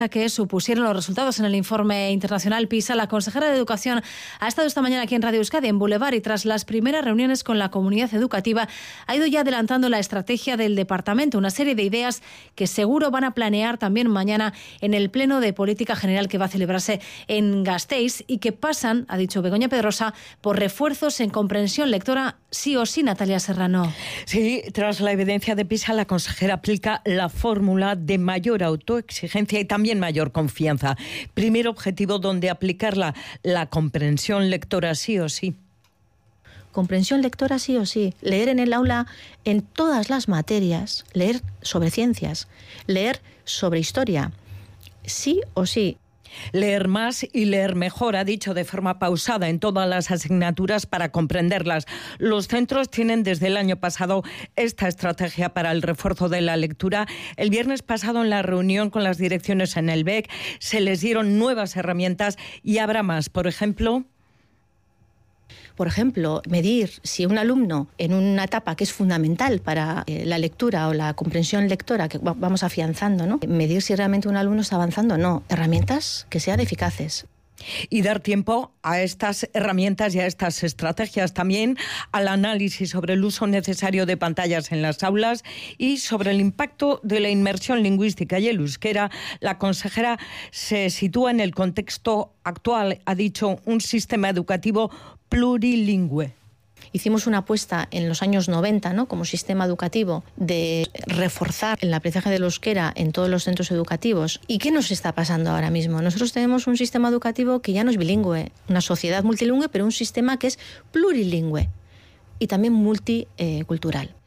que supusieron los resultados en el informe internacional PISA. La consejera de Educación ha estado esta mañana aquí en Radio Euskadi, en Boulevard, y tras las primeras reuniones con la comunidad educativa ha ido ya adelantando la estrategia del departamento, una serie de ideas que seguro van a planear también mañana en el Pleno de Política General que va a celebrarse en Gasteiz y que pasan, ha dicho Begoña Pedrosa, por refuerzos en comprensión lectora sí o sí. Natalia Serrano. Sí, tras la evidencia de PISA, la consejera aplica la fórmula de mayor autoexigencia y también mayor confianza. Primer objetivo donde aplicarla, la comprensión lectora sí o sí. Comprensión lectora sí o sí. Leer en el aula en todas las materias, leer sobre ciencias, leer sobre historia, sí o sí. Leer más y leer mejor, ha dicho de forma pausada en todas las asignaturas para comprenderlas. Los centros tienen desde el año pasado esta estrategia para el refuerzo de la lectura. El viernes pasado, en la reunión con las direcciones en el BEC, se les dieron nuevas herramientas y habrá más. Por ejemplo, medir si un alumno en una etapa que es fundamental para la lectura o la comprensión lectora que vamos afianzando, ¿no? Medir si realmente un alumno está avanzando o no. Herramientas que sean eficaces. Y dar tiempo a estas herramientas y a estas estrategias, también al análisis sobre el uso necesario de pantallas en las aulas y sobre el impacto de la inmersión lingüística y el euskera. La consejera se sitúa en el contexto actual, ha dicho, un sistema educativo plurilingüe. Hicimos una apuesta en los años 90, ¿no?, como sistema educativo, de reforzar el aprendizaje del euskera en todos los centros educativos. ¿Y qué nos está pasando ahora mismo? Nosotros tenemos un sistema educativo que ya no es bilingüe, una sociedad multilingüe, pero un sistema que es plurilingüe y también multicultural.